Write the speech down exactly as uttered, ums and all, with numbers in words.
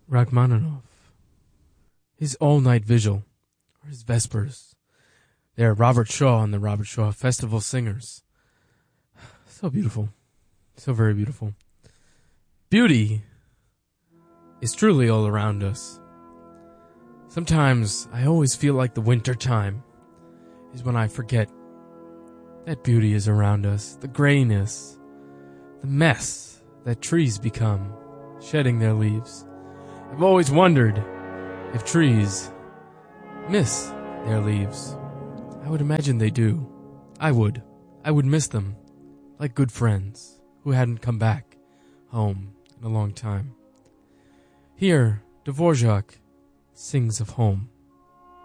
Rachmaninoff. His all-night vigil, or his vespers. They are Robert Shaw and the Robert Shaw Festival Singers. So beautiful. So very beautiful. Beauty is truly all around us. Sometimes I always feel like the winter time is when I forget that beauty is around us. The grayness, the mess that trees become, shedding their leaves. I've always wondered if trees miss their leaves. I would imagine they do. I would. I would miss them, like good friends who hadn't come back home in a long time. Here, Dvorak sings of home.